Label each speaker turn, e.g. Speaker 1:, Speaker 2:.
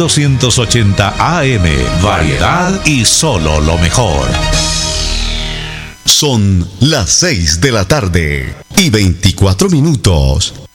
Speaker 1: 1280 AM. Variedad y solo lo mejor.
Speaker 2: Son las 6 de la tarde y 24 minutos.